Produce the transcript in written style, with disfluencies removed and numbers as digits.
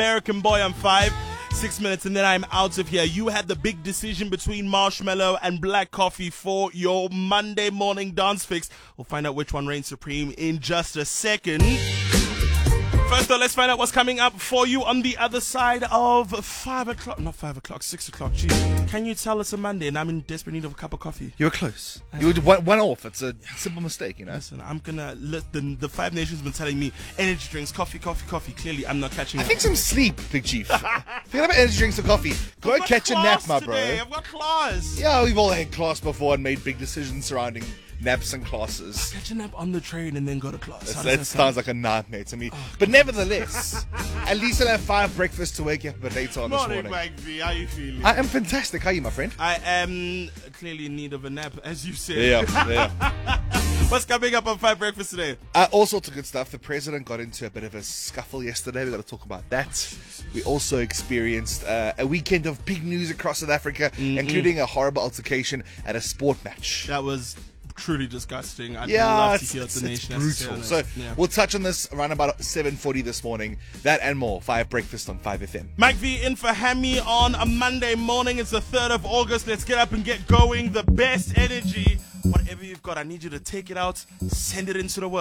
American Boy on 5. 6 minutes and then I'm out of here. You had the big decision between Marshmello and Black Coffee for your Monday morning dance fix. We'll find out which one reigns supreme in just a second. First though, let's find out what's coming up for you on the other side of 5 o'clock. Not 5 o'clock, 6 o'clock. Jeez. Can you tell it's a Monday and I'm in desperate need of a cup of coffee? You were close. You were one off. It's a simple mistake, you know. Listen, I'm gonna let the Five Nations been telling me energy drinks, coffee. Clearly, I'm not catching I up. think some sleep, Big Chief. Forget about energy drinks or coffee. Go and catch a nap, my bro. I've got class. Yeah, we've all had class before and made big decisions surrounding naps and classes. Catch a nap on the train and then go to class. That sounds like a nightmare to me. But nevertheless, at least I'll have 5 breakfasts to wake you up a bit later on this morning. Mike V, how you feeling? I am fantastic. How are you, my friend? I am clearly in need of a nap, as you said. Yeah. What's coming up on 5 Breakfast today? All sorts of good stuff. The president got into a bit of a scuffle yesterday. We've got to talk about that. We also experienced a weekend of big news across South Africa, including a horrible altercation at a sport match. That was truly disgusting. I'd love to hear the nation. It's brutal. So we'll touch on this around about 7:40 this morning. That and more. 5 Breakfast on 5FM. Mike V in for Hammy on a Monday morning. It's the 3rd of August. Let's get up and get going. The best energy. Whatever you've got, I need you to take it out, send it into the world.